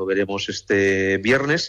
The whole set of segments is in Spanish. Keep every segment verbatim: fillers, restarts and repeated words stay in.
lo veremos este viernes.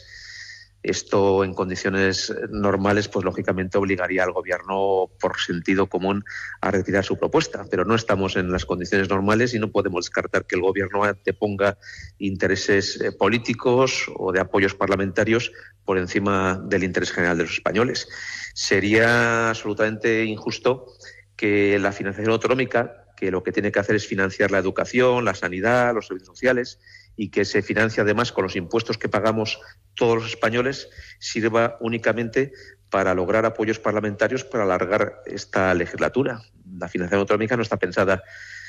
Esto en condiciones normales, pues lógicamente obligaría al Gobierno por sentido común a retirar su propuesta, pero no estamos en las condiciones normales y no podemos descartar que el Gobierno anteponga intereses eh, políticos o de apoyos parlamentarios por encima del interés general de los españoles. Sería absolutamente injusto que la financiación autonómica, que lo que tiene que hacer es financiar la educación, la sanidad, los servicios sociales, y que se financia además con los impuestos que pagamos todos los españoles, sirva únicamente para lograr apoyos parlamentarios para alargar esta legislatura. La financiación autonómica no está pensada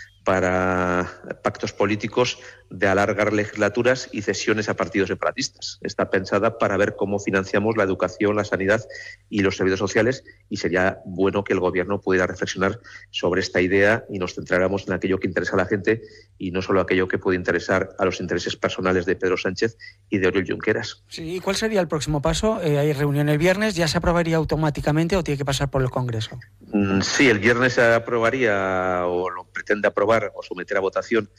para pactos políticos de alargar legislaturas y cesiones a partidos separatistas. Está pensada para ver cómo financiamos la educación, la sanidad y los servicios sociales, y sería bueno que el Gobierno pudiera reflexionar sobre esta idea y nos centráramos en aquello que interesa a la gente y no solo aquello que puede interesar a los intereses personales de Pedro Sánchez y de Oriol Junqueras. Sí, ¿y cuál sería el próximo paso? Eh, ¿Hay reunión el viernes? ¿Ya se aprobaría automáticamente o tiene que pasar por el Congreso? Mm, sí, el viernes se aprobaría o lo pretende aprobar o someter a votación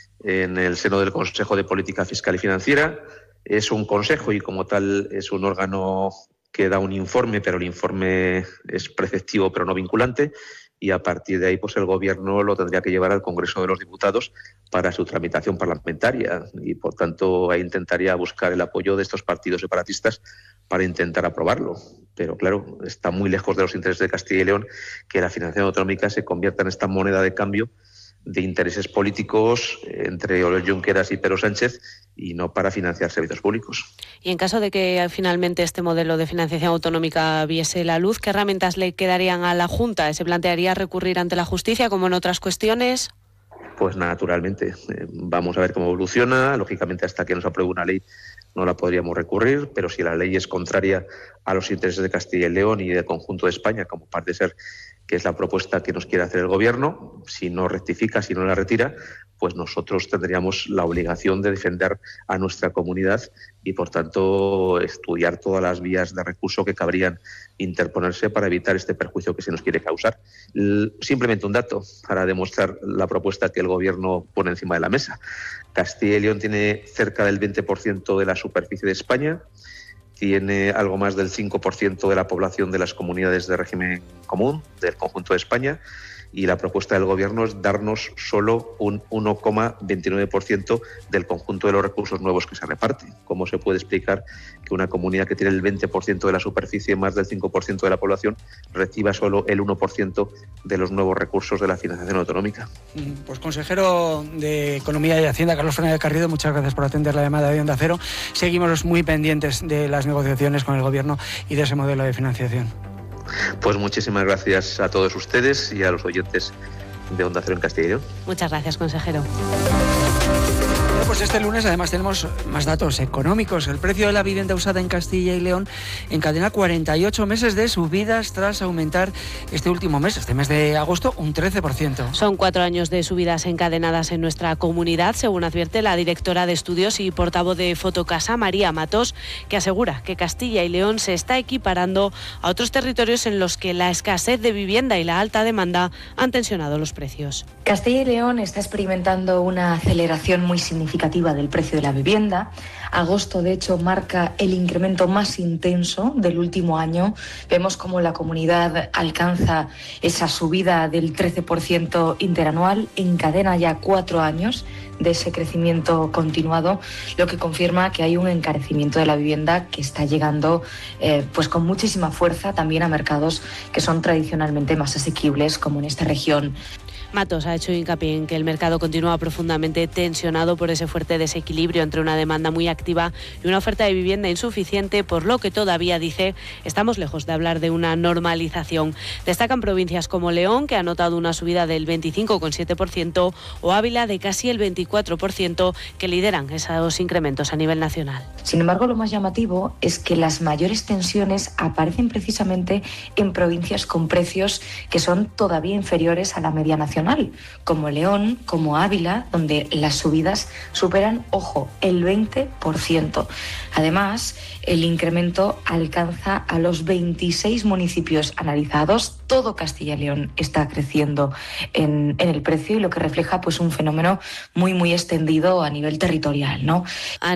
en el seno del Consejo de Política Fiscal y Financiera. Es un consejo y como tal es un órgano que da un informe, pero el informe es preceptivo pero no vinculante, y a partir de ahí pues el Gobierno lo tendría que llevar al Congreso de los Diputados para su tramitación parlamentaria y por tanto ahí intentaría buscar el apoyo de estos partidos separatistas para intentar aprobarlo. Pero claro, está muy lejos de los intereses de Castilla y León que la financiación autonómica se convierta en esta moneda de cambio de intereses políticos entre Oriol Junqueras y Pedro Sánchez y no para financiar servicios públicos. Y en caso de que finalmente este modelo de financiación autonómica viese la luz, ¿qué herramientas le quedarían a la Junta? ¿Se plantearía recurrir ante la justicia como en otras cuestiones? Pues naturalmente. Eh, vamos a ver cómo evoluciona. Lógicamente, hasta que nos apruebe una ley no la podríamos recurrir, pero si la ley es contraria a los intereses de Castilla y León y del conjunto de España, como parece ser que es la propuesta que nos quiere hacer el Gobierno, si no rectifica, si no la retira, pues nosotros tendríamos la obligación de defender a nuestra comunidad y, por tanto, estudiar todas las vías de recurso que cabrían interponerse para evitar este perjuicio que se nos quiere causar. Simplemente un dato para demostrar la propuesta que el Gobierno pone encima de la mesa. Castilla y León tiene cerca del veinte por ciento de la superficie de España, tiene algo más del cinco por ciento de la población de las comunidades de régimen común del conjunto de España, y la propuesta del Gobierno es darnos solo un uno coma veintinueve por ciento del conjunto de los recursos nuevos que se reparten. ¿Cómo se puede explicar que una comunidad que tiene el veinte por ciento de la superficie, más del cinco por ciento de la población, reciba solo el uno por ciento de los nuevos recursos de la financiación autonómica? Pues consejero de Economía y Hacienda, Carlos Fernández Garrido, muchas gracias por atender la llamada de Onda Cero. Seguimos muy pendientes de las negociaciones con el Gobierno y de ese modelo de financiación. Pues muchísimas gracias a todos ustedes y a los oyentes de Onda Cero en Castilla y León. Muchas gracias, consejero. Pues este lunes además tenemos más datos económicos. El precio de la vivienda usada en Castilla y León encadena cuarenta y ocho meses de subidas tras aumentar este último mes, este mes de agosto, un trece por ciento. Son cuatro años de subidas encadenadas en nuestra comunidad, según advierte la directora de estudios y portavoz de Fotocasa, María Matos, que asegura que Castilla y León se está equiparando a otros territorios en los que la escasez de vivienda y la alta demanda han tensionado los precios. Castilla y León está experimentando una aceleración muy significativa del precio de la vivienda. Agosto, de hecho, marca el incremento más intenso del último año. Vemos cómo la comunidad alcanza esa subida del trece por ciento interanual, encadena ya cuatro años de ese crecimiento continuado, lo que confirma que hay un encarecimiento de la vivienda que está llegando eh, pues con muchísima fuerza también a mercados que son tradicionalmente más asequibles, como en esta región. Matos ha hecho hincapié en que el mercado continúa profundamente tensionado por ese fuerte desequilibrio entre una demanda muy activa y una oferta de vivienda insuficiente, por lo que todavía, dice, estamos lejos de hablar de una normalización. Destacan provincias como León, que ha notado una subida del veinticinco coma siete por ciento, o Ávila de casi el veinticuatro por ciento, que lideran esos incrementos a nivel nacional. Sin embargo, lo más llamativo es que las mayores tensiones aparecen precisamente en provincias con precios que son todavía inferiores a la media nacional, como León, como Ávila, donde las subidas superan, ojo, el veinte por ciento. Además, el incremento alcanza a los veintiséis municipios analizados. Todo Castilla y León está creciendo en, en el precio, y lo que refleja pues un fenómeno muy, muy extendido a nivel territorial, ¿no? A